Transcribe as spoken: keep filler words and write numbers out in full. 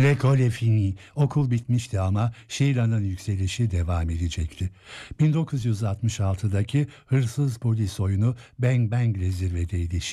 L'école est finie. Okul bitmişti ama Sheila'nın yükselişi devam edecekti. bin dokuz yüz altmış altıdaki hırsız polis oyunu Bang Bang'le zirvedeydi.